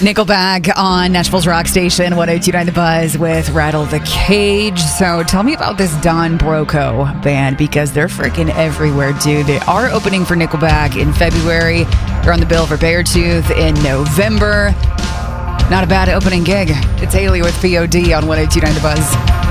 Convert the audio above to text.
Nickelback on Nashville's Rock Station, 102.9 The Buzz with Rattle the Cage. So tell me about this Don Broco band, because they're freaking everywhere, dude. They are opening for Nickelback in February. They're on the bill for Beartooth in November. Not a bad opening gig. It's Haley with POD on 102.9 The Buzz.